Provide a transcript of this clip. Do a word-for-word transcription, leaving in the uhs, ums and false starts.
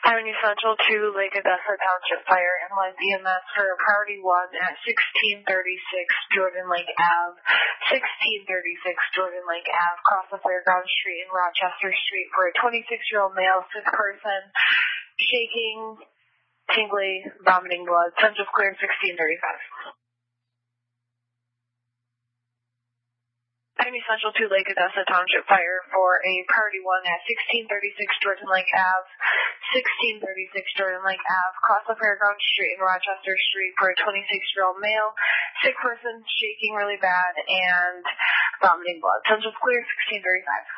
Avenue Central to Lake Odessa Township Fire, analyze E M S for priority one at sixteen thirty-six Jordan Lake Avenue, sixteen thirty-six Jordan Lake Avenue, cross the Fairground Street and Rochester Street for a twenty-six-year-old male, sick person, shaking, tingly, vomiting blood. Central clear, sixteen thirty-five. Avenue Central to Lake Odessa Township Fire for a priority one at sixteen thirty-six Jordan Lake Avenue, sixteen thirty-six Jordan Lake Avenue, cross the Fairground Street and Rochester Street for a twenty-six-year-old male, sick person, shaking really bad, and vomiting blood. Central clear, sixteen thirty-five.